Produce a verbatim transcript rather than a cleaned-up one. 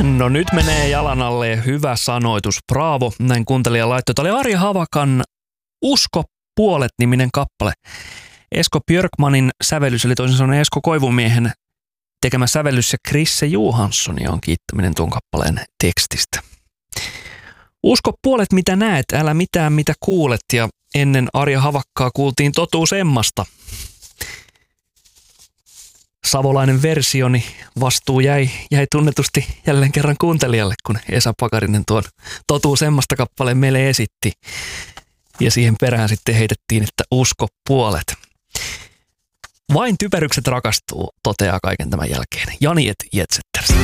No nyt menee jalan alle hyvä sanoitus. Bravo, näin kuuntelija laittoi. Tämä oli Arja Havakan Usko puolet-niminen kappale. Esko Björkmanin sävellys, eli toisin sanoen Esko Koivumiehen tekemä sävellys, ja Krisse Johanssonia on kiittäminen tuon kappaleen tekstistä. Usko puolet mitä näet, älä mitään mitä kuulet, ja ennen Arja Havakkaa kuultiin Totuus Emmasta. Savolainen versioni vastuu jäi, jäi tunnetusti jälleen kerran kuuntelijalle, kun Esa Pakarinen tuon Totuus Emmasta kappaleen meille esitti. Ja siihen perään sitten heitettiin, että usko puolet. Vain typerykset rakastuu, toteaa kaiken tämän jälkeen. Jani et Jetset.